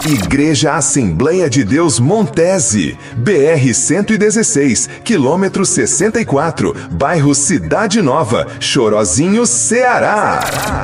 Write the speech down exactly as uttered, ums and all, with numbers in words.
Igreja Assembleia de Deus Montese, B R cento e dezesseis, quilômetro sessenta e quatro, bairro Cidade Nova, Chorozinho, Ceará.